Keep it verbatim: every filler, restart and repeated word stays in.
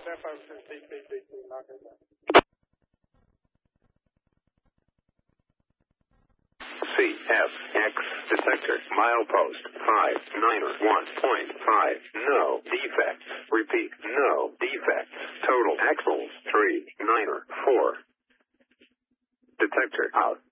C F X detector milepost five niner one point five. No defects. Repeat. No defects. Total axles three niner four. Detector out.